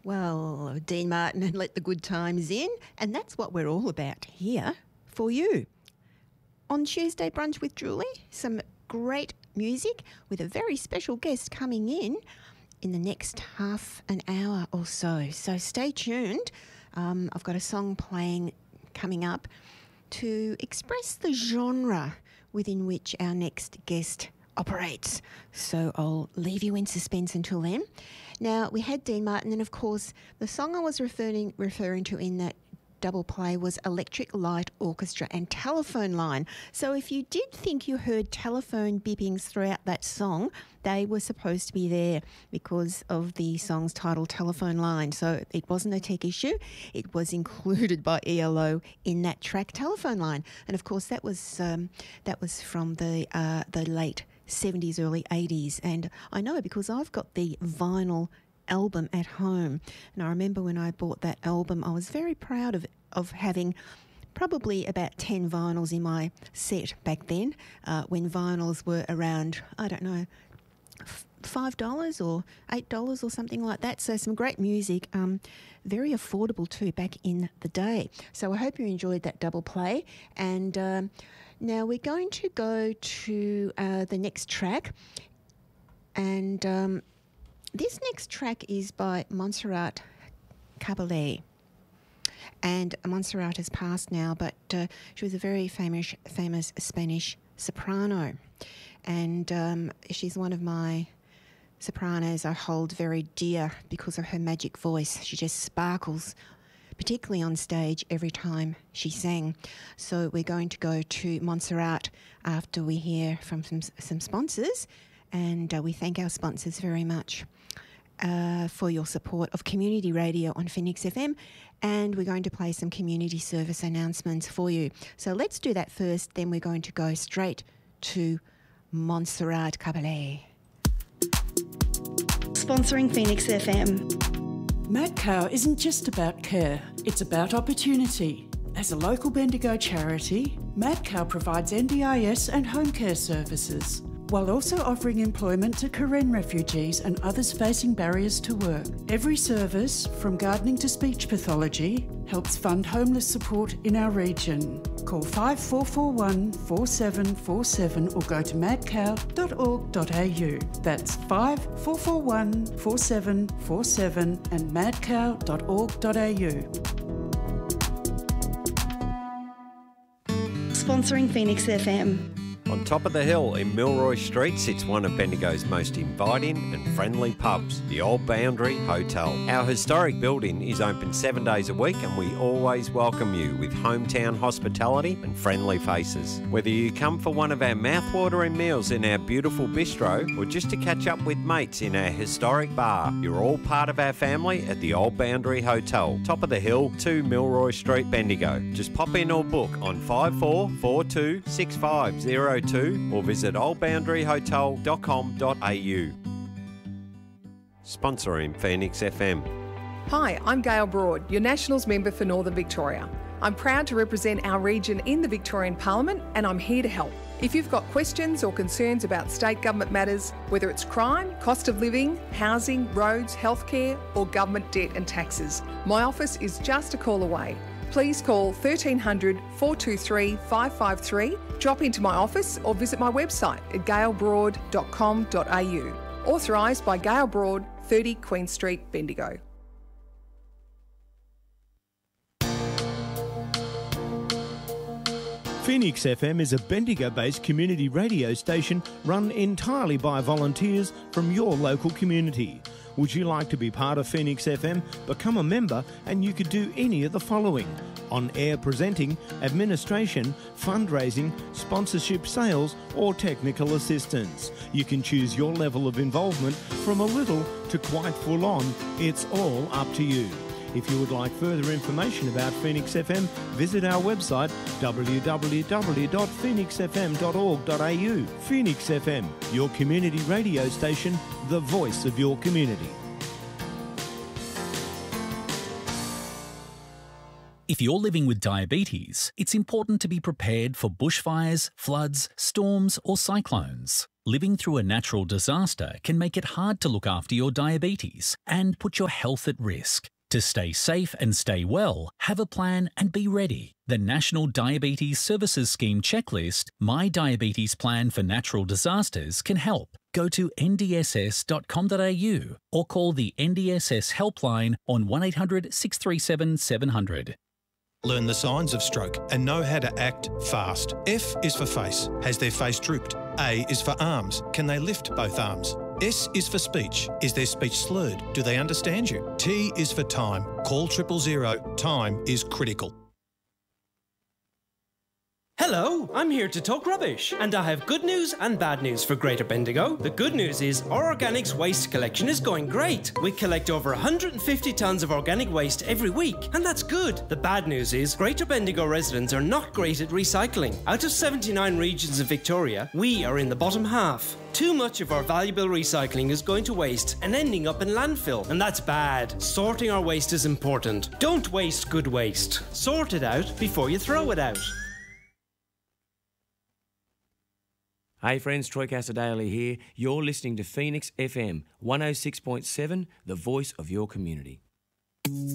Well, Dean Martin and Let the Good Times In, and that's what we're all about here for you. On Tuesday Brunch with Julie, some great music with a very special guest coming in the next half an hour or so. So stay tuned. I've got a song playing coming up to express the genre within which our next guest operates. So I'll leave you in suspense until then. Now, we had Dean Martin, and of course, the song I was referring to in that double play was Electric Light Orchestra and Telephone Line. So if you did think you heard telephone beepings throughout that song, they were supposed to be there because of the song's title, Telephone Line. So it wasn't a tech issue. It was included by ELO in that track, Telephone Line. And of course, that was from the late 70s, early 80s. And I know because I've got the vinyl album at home, and I remember when I bought that album, I was very proud of having probably about 10 vinyls in my set back then, when vinyls were around, I don't know, $5 or $8 or something like that. So some great music, very affordable too back in the day. So I hope you enjoyed that double play. And now we're going to go to the next track, and this next track is by Montserrat Caballé. And Montserrat has passed now, but she was a very famous Spanish soprano. And she's one of my sopranos I hold very dear because of her magic voice. She just sparkles, particularly on stage, every time she sang. So we're going to go to Montserrat after we hear from some sponsors. And we thank our sponsors very much for your support of community radio on Phoenix FM, and we're going to play some community service announcements for you. So let's do that first, then we're going to go straight to Montserrat Caballé. Sponsoring Phoenix FM. Mad Cow isn't just about care, it's about opportunity. As a local Bendigo charity, Mad Cow provides NDIS and home care services, while also offering employment to Karen refugees and others facing barriers to work. Every service, from gardening to speech pathology, helps fund homeless support in our region. Call 5441 4747 or go to madcow.org.au. That's 5441 4747 and madcow.org.au. Sponsoring Phoenix FM. On top of the hill in Milroy Street sits one of Bendigo's most inviting and friendly pubs, the Old Boundary Hotel. Our historic building is open 7 days a week, and we always welcome you with hometown hospitality and friendly faces. Whether you come for one of our mouthwatering meals in our beautiful bistro or just to catch up with mates in our historic bar, you're all part of our family at the Old Boundary Hotel, top of the hill, 2 Milroy Street, Bendigo. Just pop in or book on 5442 6502 or visit oldboundaryhotel.com.au. Sponsoring Phoenix FM. Hi, I'm Gail Broad, your Nationals member for Northern Victoria. I'm proud to represent our region in the Victorian Parliament, and I'm here to help. If you've got questions or concerns about state government matters, whether it's crime, cost of living, housing, roads, healthcare, or government debt and taxes, my office is just a call away. Please call 1300 423 553, drop into my office or visit my website at gailbroad.com.au. Authorised by Gail Broad, 30 Queen Street, Bendigo. Phoenix FM is a Bendigo-based community radio station run entirely by volunteers from your local community. Would you like to be part of Phoenix FM? Become a member and you could do any of the following: on-air presenting, administration, fundraising, sponsorship, sales or technical assistance. You can choose your level of involvement from a little to quite full on. It's all up to you. If you would like further information about Phoenix FM, visit our website www.phoenixfm.org.au. Phoenix FM, your community radio station, the voice of your community. If you're living with diabetes, it's important to be prepared for bushfires, floods, storms, or cyclones. Living through a natural disaster can make it hard to look after your diabetes and put your health at risk. To stay safe and stay well, have a plan and be ready. The National Diabetes Services Scheme checklist, My Diabetes Plan for Natural Disasters, can help. Go to ndss.com.au or call the NDSS helpline on 1800 637 700. Learn the signs of stroke and know how to act fast. F is for face. Has their face drooped? A is for arms. Can they lift both arms? S is for speech. Is their speech slurred? Do they understand you? T is for time. Call 000. Time is critical. Hello, I'm here to talk rubbish, and I have good news and bad news for Greater Bendigo. The good news is our organics waste collection is going great. We collect over 150 tonnes of organic waste every week, and that's good. The bad news is Greater Bendigo residents are not great at recycling. Out of 79 regions of Victoria, we are in the bottom half. Too much of our valuable recycling is going to waste and ending up in landfill, and that's bad. Sorting our waste is important. Don't waste good waste. Sort it out before you throw it out. Hey friends, Troy Casadale here. You're listening to Phoenix FM 106.7, the voice of your community.